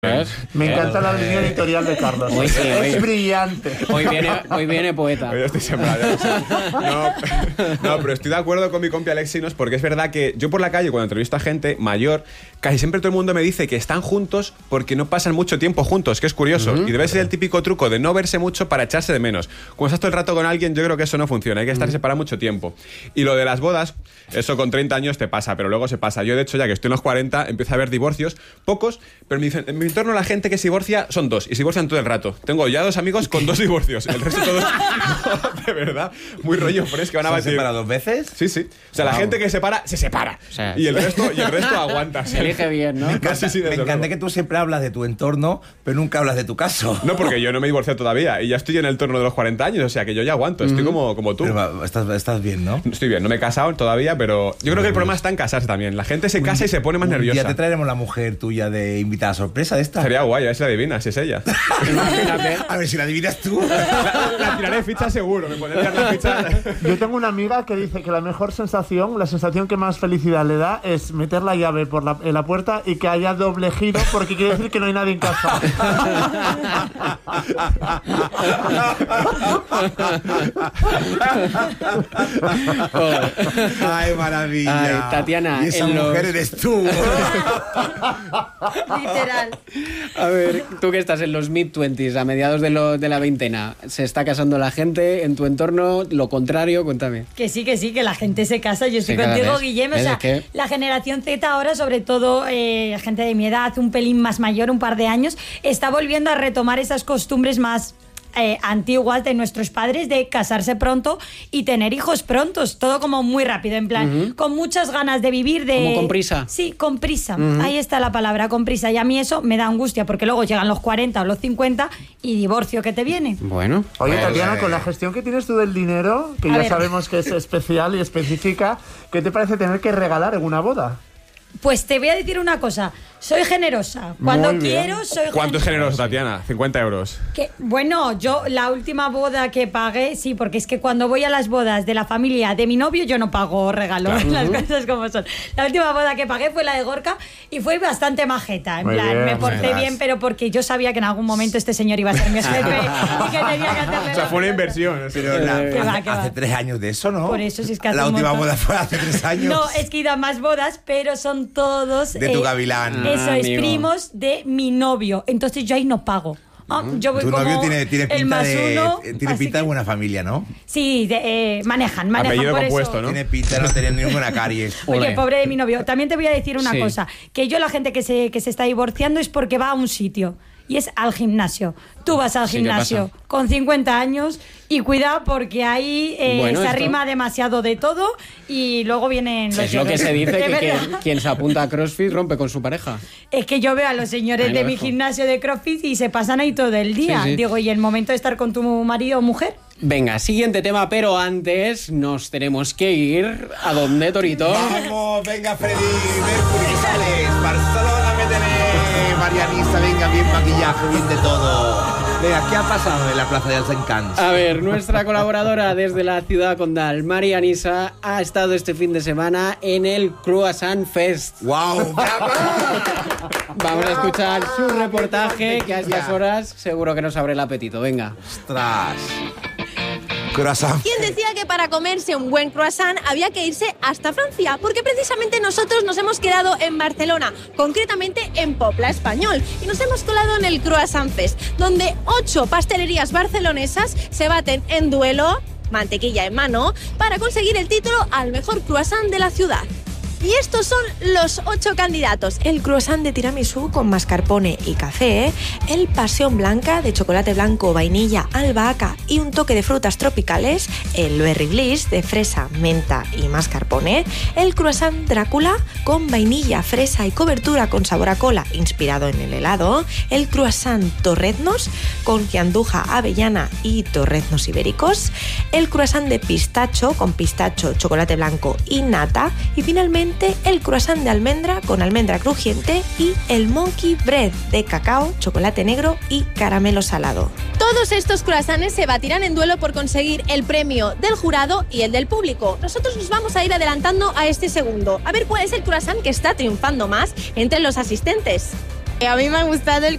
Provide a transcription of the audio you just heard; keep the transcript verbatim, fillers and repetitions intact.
Me encanta la línea editorial de Carlos. Hoy sí, hoy, es brillante. Hoy viene, hoy viene poeta. Hoy estoy sembrado. No, no, pero estoy de acuerdo con mi compi Alexinos, porque es verdad que yo por la calle, cuando entrevisto a gente mayor, casi siempre todo el mundo me dice que están juntos porque no pasan mucho tiempo juntos, que es curioso. Uh-huh. Y debe ser el típico truco de no verse mucho para echarse de menos. Cuando estás todo el rato con alguien, yo creo que eso no funciona. Hay que estar uh-huh. separado mucho tiempo. Y lo de las bodas, eso con treinta años te pasa, pero luego se pasa. Yo, de hecho, ya que estoy en los cuarenta, empiezo a ver divorcios, pocos, pero en mi, en mi entorno la gente que se divorcia son dos, y se divorcian todo el rato. Tengo ya dos amigos con dos divorcios. El resto todos, no, de verdad, muy rollo fresco que van a batir. ¿Se separa dos veces? Sí, sí. O sea, wow. La gente que se separa, se separa. O sea, y el resto, y el resto aguanta. Se elige bien, ¿no? Me encanta, sí, sí, me encanta que tú siempre hablas de tu entorno, pero nunca hablas de tu caso. No, porque yo no me he divorciado todavía, y ya estoy en el entorno de los cuarenta años, o sea, que yo ya aguanto. Estoy mm-hmm. como, como tú. Pero estás, estás bien, ¿no? Estoy bien, no me he casado todavía, pero yo creo que el problema está en casarse también. La gente se casa y se pone más nerviosa. Ya te traeremos la mujer tuya de invitada sorpresa de esta. Sería guay, a ver si la adivinas, si es ella. A ver si la adivinas tú. La, la tiraré ficha seguro, me pondré a tirar ficha. Yo tengo una amiga que dice que la mejor sensación, la sensación que más felicidad le da es meter la llave por la, en la puerta y que haya doble giro, porque quiere decir que no hay nadie en casa. Ay, maravilla. Ay, Tatiana, y esa en mujer los... eres tú. Literal. A ver, tú que estás en los mid-twenties, a mediados de, lo, de la veintena, ¿se está casando la gente en tu entorno? Lo contrario, cuéntame. Que sí, que sí, que la gente se casa. Yo estoy sí, contigo, vez. Guillem. O sea, ¿Qué? La generación Z ahora, sobre todo eh, gente de mi edad, un pelín más mayor, un par de años, está volviendo a retomar esas costumbres más... Eh, antiguas de nuestros padres de casarse pronto y tener hijos prontos, todo como muy rápido, en plan, uh-huh. con muchas ganas de vivir, de... Como con prisa. Sí, con prisa, uh-huh. Ahí está la palabra, con prisa, y a mí eso me da angustia, porque luego llegan los cuarenta o los cincuenta y divorcio que te viene. Bueno. Oye, pues, Tatiana, eh... con la gestión que tienes tú del dinero, que a ya ver. sabemos que es especial y específica, ¿qué te parece tener que regalar en una boda? Pues te voy a decir una cosa, soy generosa. Cuando quiero, soy generosa. ¿Cuánto es generoso, Tatiana? cincuenta euros. Que, bueno, yo la última boda que pagué, sí, porque es que cuando voy a las bodas de la familia de mi novio, yo no pago regalo, claro. Las cosas como son. La última boda que pagué fue la de Gorka y fue bastante majeta. En Muy plan, bien, me porté bien, pero porque yo sabía que en algún momento este señor iba a ser mi jefe y que tenía que hacerle. O sea, fue una inversión. Pero la, ¿Qué va, hace, qué va? hace tres años de eso, ¿no? Por eso, si es que hace la un última montón. boda fue hace tres años. No, es que he ido a más bodas, pero son todos... De tu eh, gavilán. Eso ah, es, amigo. primos de mi novio. Entonces yo ahí no pago. Ah, yo voy tu como novio tiene, tiene pinta, el más de, uno, tiene pinta de buena familia, ¿no? Sí, de, eh, manejan, manejan Apellido por compuesto, eso. ¿no? Tiene pinta de no tener ninguna caries. Oye, Ole. pobre de mi novio. También te voy a decir una Sí. cosa, que yo la gente que se, que se está divorciando es porque va a un sitio y es al gimnasio. Tú vas al Sí, gimnasio con cincuenta años y cuidado porque ahí eh, Bueno, se esto- arrima demasiado de todo y luego vienen los Es lo que lloros. se dice, De que verdad. quien, quien se apunta a CrossFit rompe con su pareja. Es que yo veo a los señores Ahí de lo mi dejo. gimnasio de CrossFit y se pasan ahí todo el día. Sí, sí. Digo, ¿y el momento de estar con tu marido o mujer? Venga, siguiente tema, pero antes nos tenemos que ir a donde, Torito. Vamos, venga, Freddy, Mercury, sales. Barcelona, métele. Marianisa, venga, bien maquillaje, bien de todo. Venga, ¿qué ha pasado en la plaza de Els Encants? A ver, nuestra colaboradora desde la ciudad condal, Marianisa, ha estado este fin de semana en el Croissant Fest. ¡Wow! ¡Bravo! Vamos a escuchar su reportaje, que a estas horas seguro que nos abre el apetito. Venga. ¡Ostras! Croissant. ¿Quién decía que para comerse un buen croissant había que irse hasta Francia? Porque precisamente nosotros nos hemos quedado en Barcelona, concretamente en Popla Español, y nos hemos colado en el Croissant Fest, donde ocho pastelerías barcelonesas se baten en duelo, mantequilla en mano, para conseguir el título al mejor croissant de la ciudad. Y estos son los ocho candidatos. El croissant de tiramisú con mascarpone y café, el pasión blanca de chocolate blanco, vainilla, albahaca y un toque de frutas tropicales, el berry bliss de fresa, menta y mascarpone, el croissant Drácula con vainilla, fresa y cobertura con sabor a cola inspirado en el helado, el croissant torreznos con gianduja, avellana y torreznos ibéricos, el croissant de pistacho con pistacho, chocolate blanco y nata, y finalmente el croissant de almendra con almendra crujiente y el monkey bread de cacao, chocolate negro y caramelo salado. Todos estos croissants se batirán en duelo por conseguir el premio del jurado y el del público. Nosotros nos vamos a ir adelantando a este segundo, a ver cuál es el croissant que está triunfando más entre los asistentes. A mí me ha gustado el